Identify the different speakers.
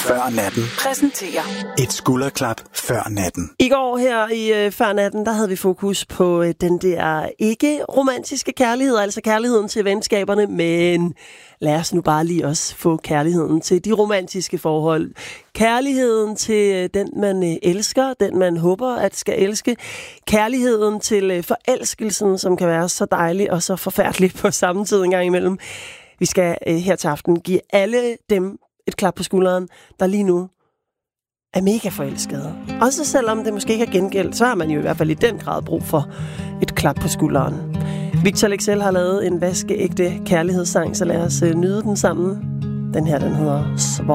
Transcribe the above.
Speaker 1: Før natten.
Speaker 2: Præsenterer
Speaker 1: Et skulderklap før natten.
Speaker 3: I går her i Før natten, der havde vi fokus på den der ikke-romantiske kærlighed, altså kærligheden til venskaberne, men lad os nu bare lige også få kærligheden til de romantiske forhold. Kærligheden til den, man elsker, den man håber at skal elske. Kærligheden til forelskelsen, som kan være så dejlig og så forfærdelig på samme tid en gang imellem. Vi skal her til aften give alle dem et klap på skulderen, der lige nu er mega forelskede. Også selvom det måske ikke er gengældt, så har man jo i hvert fald i den grad brug for et klap på skulderen. Victor Leksell har lavet en vaskeægte kærlighedssang, så lad os nyde den sammen. Den her, den hedder Svår.